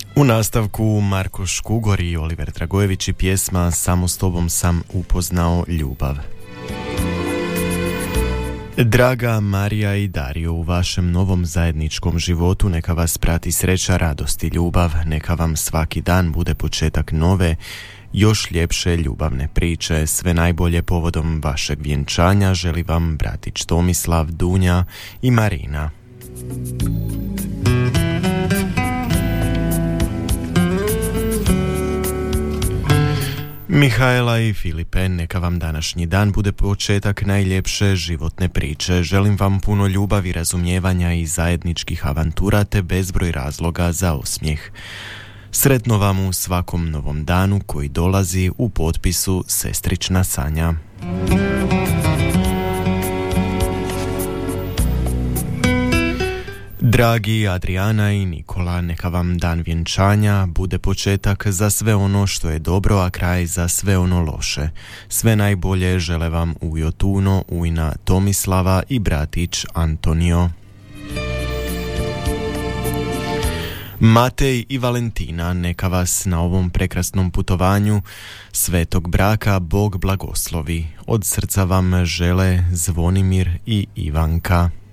U nastavku Marko Škugor i Oliver Dragojević i pjesma Samo s tobom sam upoznao ljubav. Draga Marija i Dario, u vašem novom zajedničkom životu neka vas prati sreća, radost i ljubav, neka vam svaki dan bude početak nove, još ljepše ljubavne priče. Sve najbolje povodom vašeg vjenčanja želi vam bratić Tomislav, Dunja i Marina. Mihaela i Filipe, neka vam današnji dan bude početak najljepše životne priče. Želim vam puno ljubavi, razumijevanja i zajedničkih avantura te bezbroj razloga za osmijeh. Sretno vam u svakom novom danu koji dolazi, u potpisu Sestrična Sanja. Dragi Adriana i Nikola, neka vam dan vjenčanja bude početak za sve ono što je dobro, a kraj za sve ono loše. Sve najbolje žele vam ujo Tuno, ujna Tomislava i bratić Antonio. Matej i Valentina, neka vas na ovom prekrasnom putovanju svetog braka Bog blagoslovi. Od srca vam žele Zvonimir i Ivanka.